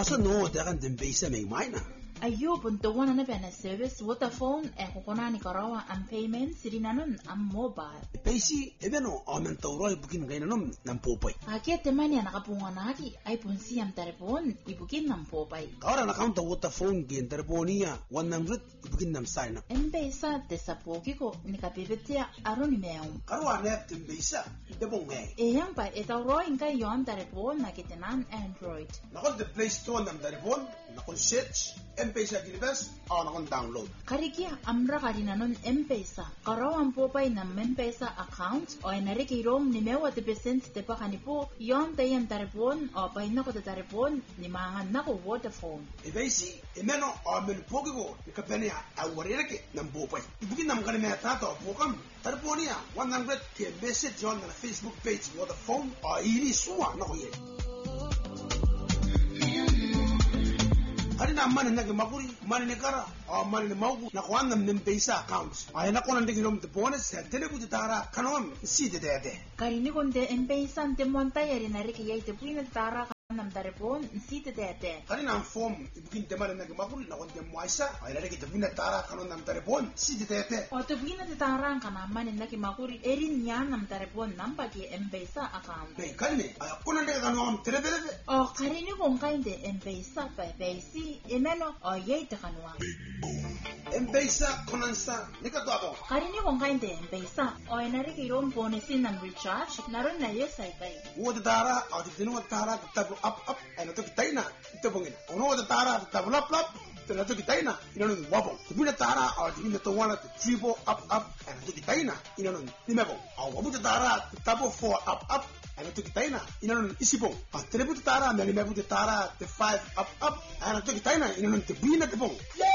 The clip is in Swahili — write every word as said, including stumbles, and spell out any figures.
Pasa no dagan din base may maina. Ayo buntuan na ba na service Vodafone e kukuna ni karawa ang payment sirinanon ang mobile. Paysi ebeno amen tawroy bukin gainom ng popay. Aki teman ya nakapunga naki ay punsi ang telepon ibukin ng popay. Kara na account Vodafone gin teleponia one hundred ibukin ng sign up. Embesa desapoki ko ni kapibetia aron ni meong. Karwa net din base debong ngay. Eyang pa itawroy ka yon telepon na kitenan Android. Nakon the Play Store ng telepon, nakon search M-Pesa Gilbes, o nakon download. Karikia amra karinanon M-Pesa. Karawang popay ng M-Pesa account o ay narikirom ni mewa de percent de pa kanipo yon tayang telepon o pay nako de telepon ni mangan nako Vodafone. Ibesi, imeno o men pogigo ni kapenya awareke ng popay. Ibukin nam kanime tato pokam. Teleponia one hundred ke message on na Facebook page Vodafone o iri suwa nako ye. Ari na mani nagi maguri, mani ni kara, o mani ni maugu, na kuwan nam M-Pesa accounts. Ay na kunan di kilom te bonus, sa telebu te tara, kanawam, si te te te. Karini konde M-Pesa te montay ari nariki yay te puina tara nam telepon si te te te. Ari na form, ibukin te mani nagi maguri, na kuwan te muaisa, ay nariki te puina tara, kanon nam telepon, si te te te. O te puina te tara kana mani nagi maguri, erin niya nam telepon nam pagi M-Pesa account. Hey, kalme, ay kunan di kanawam tere tere te. O karini kong kainde M-Pesa pa paysi, imeno o yay te kanwa. M-Pesa konansa, nika to abong. Karini kong kainde M-Pesa, o ay narikirom bonusin ng recharge, naron na yes ay pay. Uwa te tara, o te tinuwa te tara, te tabu up up, ay nato kitay na, ito bongin. Uno te tara, te tabu lap lap, te nato kitay na, inanong wabong. Te pina tara, o te pina to wana, te triple up up, ay nato kitay na, inanong limebong. O wabu te tara, te tabu four up up, ay nato kitay na, inanong isipong. O te rebu te tara, me limebu te tara, te five up up, ay nato kitay na, inanong te bina te bong. Yeah!